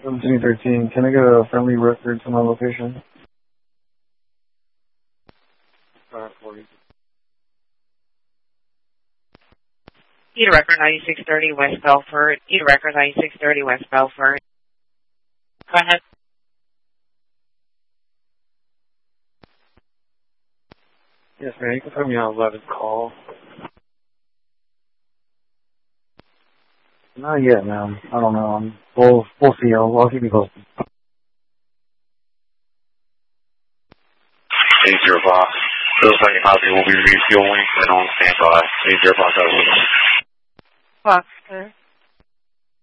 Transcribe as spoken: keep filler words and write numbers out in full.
seventeen thirteen, can I get a friendly record to my location? five forty. Need a record ninety-six thirty West Belfort. Need a record ninety-six thirty West Belfort. Go ahead. Yes, man, you can put me on eleven call. Not yet, man. I don't know. I'm, we'll, we'll see. I'll, I'll keep you posted. eight zero five. Phil second copy will be refueling and on standby. eight zero five. Foxter.